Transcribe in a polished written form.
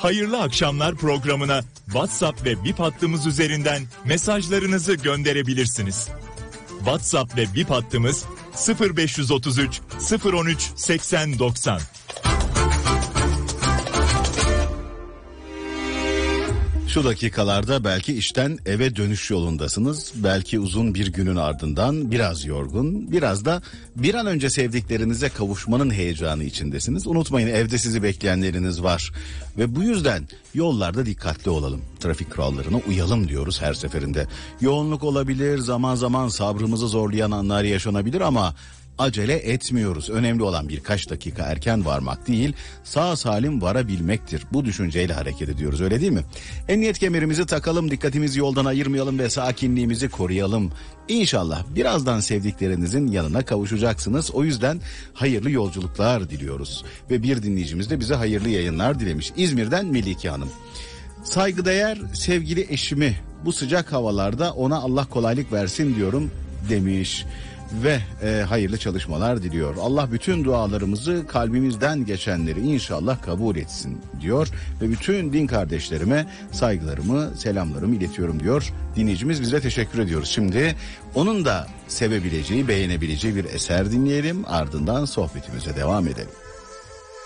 Hayırlı Akşamlar programına WhatsApp ve Bip hattımız üzerinden mesajlarınızı gönderebilirsiniz. WhatsApp ve Bip hattımız 0533 013 80 90. Şu dakikalarda belki işten eve dönüş yolundasınız. Belki uzun bir günün ardından biraz yorgun, biraz da bir an önce sevdiklerinize kavuşmanın heyecanı içindesiniz. Unutmayın, evde sizi bekleyenleriniz var. Ve bu yüzden yollarda dikkatli olalım. Trafik kurallarına uyalım diyoruz her seferinde. Yoğunluk olabilir, zaman zaman sabrımızı zorlayan anlar yaşanabilir ama acele etmiyoruz. Önemli olan birkaç dakika erken varmak değil, sağ salim varabilmektir. Bu düşünceyle hareket ediyoruz, öyle değil mi? Emniyet kemerimizi takalım, dikkatimizi yoldan ayırmayalım ve sakinliğimizi koruyalım. İnşallah birazdan sevdiklerinizin yanına kavuşacaksınız. O yüzden hayırlı yolculuklar diliyoruz. Ve bir dinleyicimiz de bize hayırlı yayınlar dilemiş. İzmir'den Melike Hanım. Saygıdeğer sevgili eşimi bu sıcak havalarda ona Allah kolaylık versin diyorum demiş. Ve hayırlı çalışmalar diliyor. Allah bütün dualarımızı, kalbimizden geçenleri inşallah kabul etsin diyor. Ve bütün din kardeşlerime saygılarımı, selamlarımı iletiyorum diyor. Dinleyicimiz, bize teşekkür ediyoruz. Şimdi onun da sevebileceği, beğenebileceği bir eser dinleyelim. Ardından sohbetimize devam edelim.